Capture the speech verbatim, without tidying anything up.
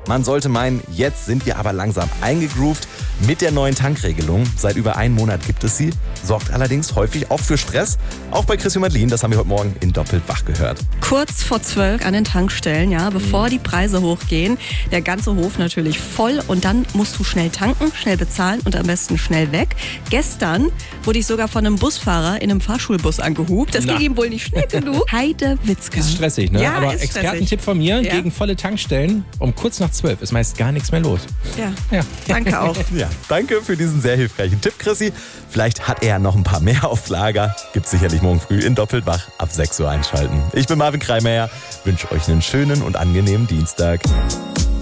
Man sollte meinen, jetzt sind wir aber langsam eingegroovt mit der neuen Tankregelung. Seit über einem Monat gibt es sie, sorgt allerdings häufig auch für Stress. Auch bei Chrissy und Madeline, das haben wir heute Morgen in Doppelt wach gehört. Kurz vor zwölf an den Tankstellen, ja, bevor mhm. die Preise hochgehen. Der ganze Hof natürlich voll und dann musst du schnell tanken, schnell bezahlen und am besten schnell weg. Gestern wurde ich sogar von einem Busfahrer in einem Fahrschulbus angehupt. Das ging ihm wohl nicht schnell genug. Heidewitzka. Ist stressig, ne? Ja, aber ist Expertentipp von mir, ja. gegen volle Tankstellen um kurz nach zwölf ist meist gar nichts mehr los. Ja, ja. danke auch. Ja, danke für diesen sehr hilfreichen Tipp, Chrissy. Vielleicht hat er noch ein paar mehr auf Lager. Gibt's sicherlich morgen früh in Doppelt wach ab sechs Uhr einschalten. Ich bin Marvin Kreimeyer, wünsche euch einen schönen und angenehmen Dienstag.